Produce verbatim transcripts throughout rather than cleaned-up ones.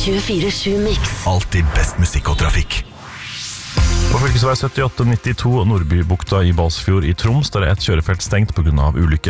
tjuefire sju Mix. Alltid best musikk og trafikk. På fylkesvei syttiåtte nittito Nordbybukta i Balsfjord i Troms, der er et kjørefelt stengt på grunn av ulykke.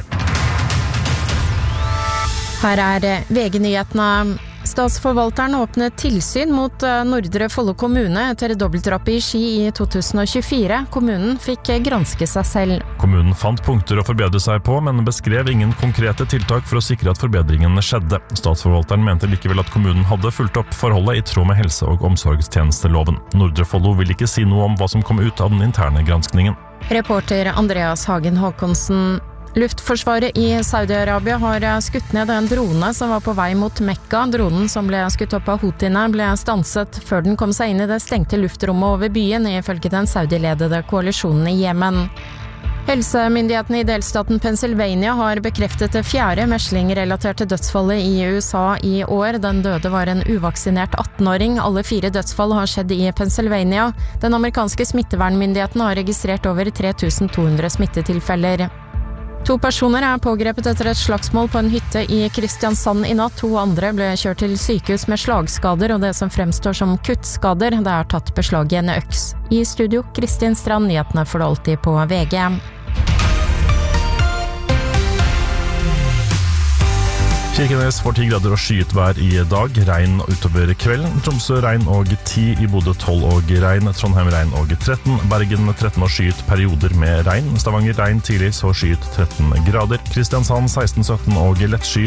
Her er V G-nyhetene. Statsforvalteren åpnet tilsyn mot Nordre Follo kommune etter dobbeltdrapp i Ski i to tusen tjuefire. Kommunen fikk granske seg selv. Kommunen fant punkter å forbedre seg på, men beskrev ingen konkrete tiltak for å sikre at forbedringene skjedde. Statsforvalteren mente likevel at kommunen hadde fulgt opp forholdet i tråd med helse- og omsorgstjenesteloven. Nordre Follo vil ikke si noe om hva som kom ut av den interne granskningen. Reporter Andreas Hagen Håkonsen. Luftforsvaret i Saudi-Arabia har skutt ned en drone som var på vei mot Mekka. Dronen som ble skutt opp av Houthiene ble stanset før den kom seg inn i det stengte luftrommet over byen, ifølge den Saudi-ledede koalisjonen i Jemen. Helsemyndighetene i delstaten Pennsylvania har bekreftet det fjerde meslingrelaterte dødsfallet i U S A i år. Den døde var en uvaksinert atten-åring. Alle fire dødsfall har skjedd i Pennsylvania. Den amerikanske smittevernmyndigheten har registrert over tre tusen to hundre smittetilfeller. To personer er pågrepet etter et slagsmål på en hytte i Kristiansand i natt. To andre ble kjørt til sykehus med slagskader og det som fremstår som kuttskader. Det er tatt beslag i en øks. I studio, Kristin Strand, nyhetene får du alltid på V G. Kirkenes får ti grader og skyet vær i dag, regn utover kvelden. Tromsø regn og ti, i Bodø tolv og regn, Trondheim regn og tretten, Bergen tretten og skyet perioder med regn, Stavanger regn tidlig så skyet tretten grader, Kristiansand seksten sytten og lett skyet.